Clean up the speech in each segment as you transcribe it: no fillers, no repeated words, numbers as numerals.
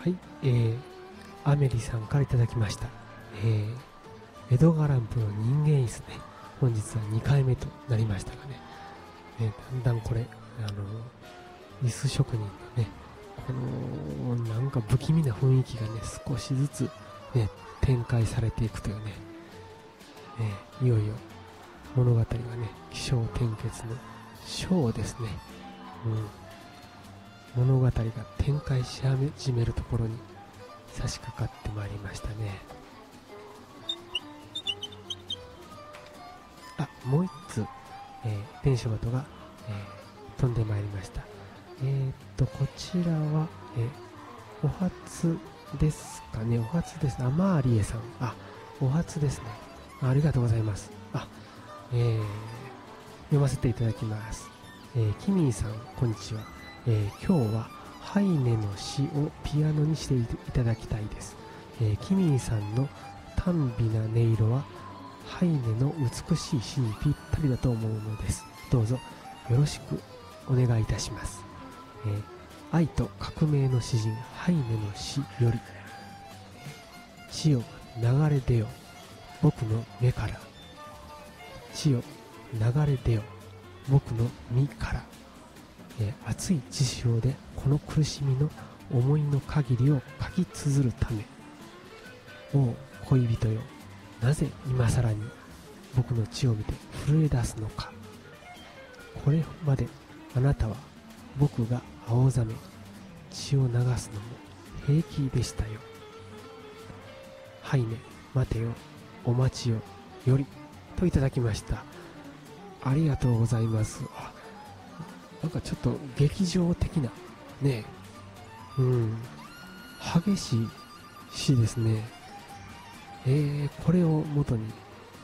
はい、アメリさんからいただきました。エドガーランプの人間椅子ね、本日は2回目となりましたがね、だんだんこれ、椅子職人のね、このなんか不気味な雰囲気がね、少しずつね、展開されていくというね、いよいよ物語がね、起承転結の章ですね。物語が展開し始めるところに差し掛かってまいりましたね。もう一つ、電書鳩が、飛んでまいりました。こちらは、お初ですかね。お初です。マーリエさん。お初ですね。ありがとうございます。読ませていただきます。キミーさん、こんにちは。今日はハイネの詩をピアノにしていただきたいです。キミーさんの短美な音色はハイネの美しい詩にぴったりだと思うのです。どうぞよろしくお願いいたします。愛と革命の詩人ハイネの詩より、血よ流れ出よ僕の目から、血よ流れ出よ僕の身から、熱い血潮でこの苦しみの思いの限りを書き綴るため、おう恋人よ、なぜ今さらに僕の血を見て震え出すのか。これまであなたは僕が青ざめ血を流すのも平気でしたよ。はいね、待てよ、お待ちよ、よりといただきました。ありがとうございます。なんかちょっと劇場的なね、激しい詩ですね。これを元に、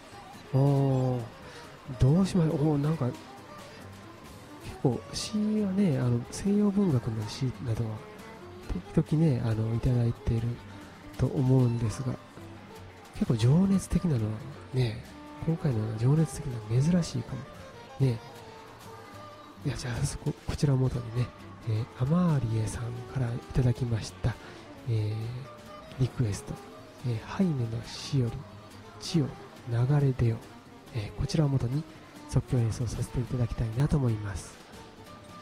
どうしましょう。なんか結構詩はね、西洋文学の詩などは時々ね、いただいていると思うんですが、結構情熱的なのはね、今回のような情熱的なの珍しいかもね。じゃあこちらを元にね、アマーリエさんからいただきました、リクエスト、ハイネの詩より血を流れ出よ、こちらを元に即興演奏させていただきたいなと思います。